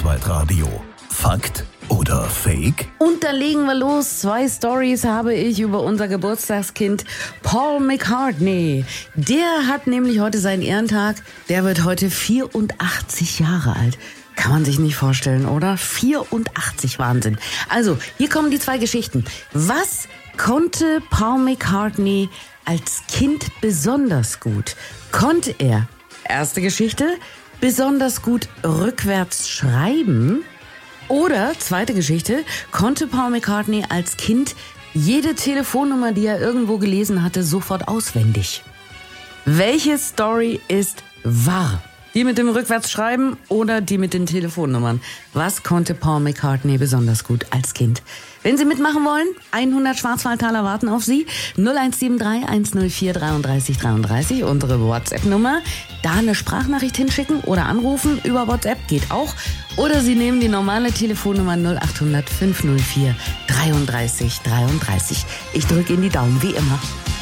Kurzweitradio. Fakt oder Fake? Und da legen wir los. 2 Stories habe ich über unser Geburtstagskind Paul McCartney. Der hat nämlich heute seinen Ehrentag. Der wird heute 84 Jahre alt. Kann man sich nicht vorstellen, oder? 84, Wahnsinn. Also, hier kommen die 2 Geschichten. Was konnte Paul McCartney als Kind besonders gut? Konnte er, erste Geschichte, besonders gut rückwärts schreiben? Oder, zweite Geschichte, konnte Paul McCartney als Kind jede Telefonnummer, die er irgendwo gelesen hatte, sofort auswendig? Welche Story ist wahr? Die mit dem Rückwärtsschreiben oder die mit den Telefonnummern? Was konnte Paul McCartney besonders gut als Kind? Wenn Sie mitmachen wollen, 100 Schwarzwaldtaler warten auf Sie. 0173 104 33 33, unsere WhatsApp-Nummer. Da eine Sprachnachricht hinschicken oder anrufen. Über WhatsApp geht auch. Oder Sie nehmen die normale Telefonnummer 0800 504 33 33. Ich drücke Ihnen die Daumen, wie immer.